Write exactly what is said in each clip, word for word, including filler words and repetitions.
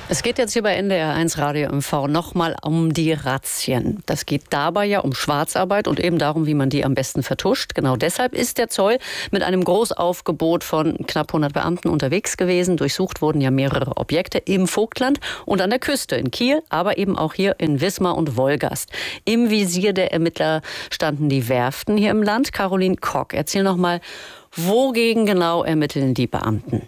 Es geht jetzt hier bei N D R eins Radio M V nochmal um die Razzien. Das geht dabei ja um Schwarzarbeit und eben darum, wie man die am besten vertuscht. Genau deshalb ist der Zoll mit einem Großaufgebot von knapp hundert Beamten unterwegs gewesen. Durchsucht wurden ja mehrere Objekte im Vogtland und an der Küste in Kiel, aber eben auch hier in Wismar und Wolgast. Im Visier der Ermittler standen die Werften hier im Land. Caroline Kock, erzähl noch mal, wogegen genau ermitteln die Beamten?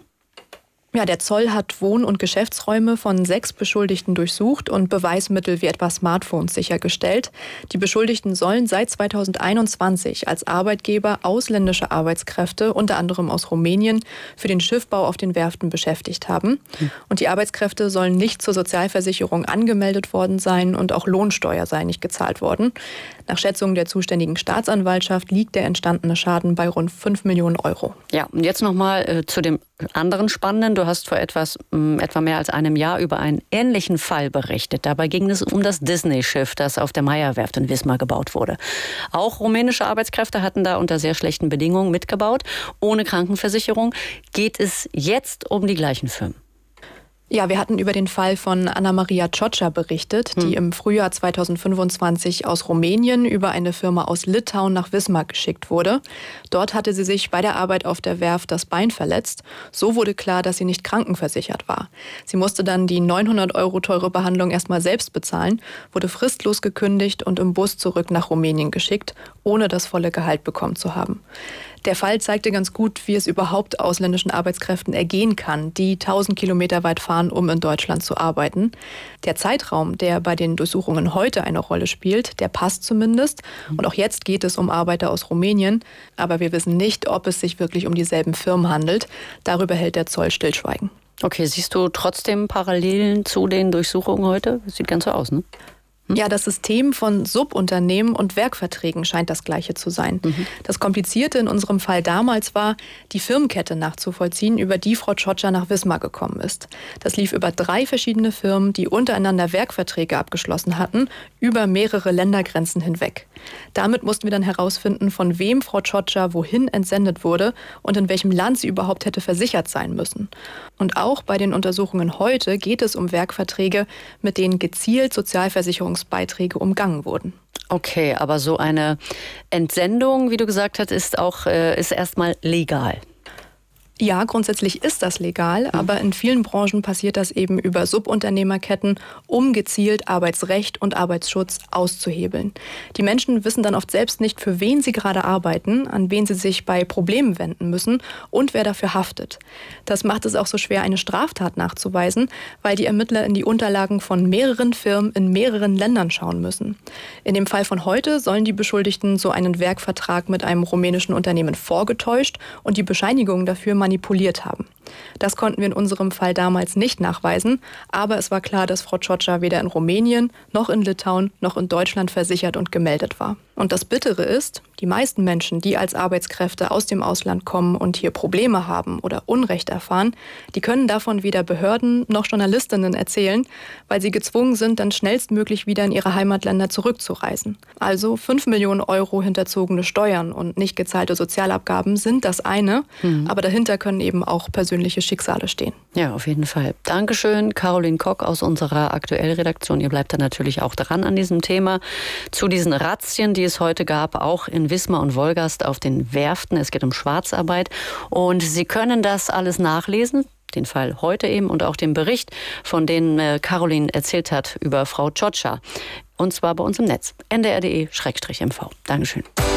Ja, der Zoll hat Wohn- und Geschäftsräume von sechs Beschuldigten durchsucht und Beweismittel wie etwa Smartphones sichergestellt. Die Beschuldigten sollen seit zweitausendeinundzwanzig als Arbeitgeber ausländische Arbeitskräfte, unter anderem aus Rumänien, für den Schiffbau auf den Werften beschäftigt haben. Und die Arbeitskräfte sollen nicht zur Sozialversicherung angemeldet worden sein und auch Lohnsteuer sei nicht gezahlt worden. Nach Schätzungen der zuständigen Staatsanwaltschaft liegt der entstandene Schaden bei rund fünf Millionen Euro. Ja, und jetzt noch mal äh, zu dem anderen Spannenden. Du hast vor etwas, mh, etwa mehr als einem Jahr über einen ähnlichen Fall berichtet. Dabei ging es um das Disney-Schiff, das auf der Meyer-Werft in Wismar gebaut wurde. Auch rumänische Arbeitskräfte hatten da unter sehr schlechten Bedingungen mitgebaut, ohne Krankenversicherung. Geht es jetzt um die gleichen Firmen? Ja, wir hatten über den Fall von Anna-Maria Ciocia berichtet, die hm. im Frühjahr zweitausendfünfundzwanzig aus Rumänien über eine Firma aus Litauen nach Wismar geschickt wurde. Dort hatte sie sich bei der Arbeit auf der Werft das Bein verletzt. So wurde klar, dass sie nicht krankenversichert war. Sie musste dann die neunhundert Euro teure Behandlung erstmal selbst bezahlen, wurde fristlos gekündigt und im Bus zurück nach Rumänien geschickt, ohne das volle Gehalt bekommen zu haben. Der Fall zeigte ganz gut, wie es überhaupt ausländischen Arbeitskräften ergehen kann, die tausend Kilometer weit fahren, um in Deutschland zu arbeiten. Der Zeitraum, der bei den Durchsuchungen heute eine Rolle spielt, der passt zumindest. Und auch jetzt geht es um Arbeiter aus Rumänien. Aber wir wissen nicht, ob es sich wirklich um dieselben Firmen handelt. Darüber hält der Zoll Stillschweigen. Okay, siehst du trotzdem Parallelen zu den Durchsuchungen heute? Sieht ganz so aus, ne? Ja, das System von Subunternehmen und Werkverträgen scheint das gleiche zu sein. Mhm. Das Komplizierte in unserem Fall damals war, die Firmenkette nachzuvollziehen, über die Frau Ciocia nach Wismar gekommen ist. Das lief über drei verschiedene Firmen, die untereinander Werkverträge abgeschlossen hatten, über mehrere Ländergrenzen hinweg. Damit mussten wir dann herausfinden, von wem Frau Ciocia wohin entsendet wurde und in welchem Land sie überhaupt hätte versichert sein müssen. Und auch bei den Untersuchungen heute geht es um Werkverträge, mit denen gezielt Sozialversicherungsbeiträge umgangen wurden. Okay, aber so eine Entsendung, wie du gesagt hast, ist auch äh, ist erstmal legal. Ja, grundsätzlich ist das legal, aber in vielen Branchen passiert das eben über Subunternehmerketten, um gezielt Arbeitsrecht und Arbeitsschutz auszuhebeln. Die Menschen wissen dann oft selbst nicht, für wen sie gerade arbeiten, an wen sie sich bei Problemen wenden müssen und wer dafür haftet. Das macht es auch so schwer, eine Straftat nachzuweisen, weil die Ermittler in die Unterlagen von mehreren Firmen in mehreren Ländern schauen müssen. In dem Fall von heute sollen die Beschuldigten so einen Werkvertrag mit einem rumänischen Unternehmen vorgetäuscht und die Bescheinigung dafür manipuliert haben. Das konnten wir in unserem Fall damals nicht nachweisen, aber es war klar, dass Frau Ciocia weder in Rumänien, noch in Litauen, noch in Deutschland versichert und gemeldet war. Und das Bittere ist, die meisten Menschen, die als Arbeitskräfte aus dem Ausland kommen und hier Probleme haben oder Unrecht erfahren, die können davon weder Behörden noch Journalistinnen erzählen, weil sie gezwungen sind, dann schnellstmöglich wieder in ihre Heimatländer zurückzureisen. Also fünf Millionen Euro hinterzogene Steuern und nicht gezahlte Sozialabgaben sind das eine, mhm. aber dahinter können eben auch persönliche Schicksale stehen. Ja, auf jeden Fall. Dankeschön, Caroline Kock aus unserer Aktuellredaktion. Ihr bleibt da natürlich auch dran an diesem Thema. Zu diesen Razzien, die es heute gab, auch in Wismar und Wolgast auf den Werften. Es geht um Schwarzarbeit und Sie können das alles nachlesen. Den Fall heute eben und auch den Bericht, von dem Caroline erzählt hat über Frau Ciocia. Und zwar bei uns im Netz. N D R punkt D E Schrägstrich M V. Dankeschön.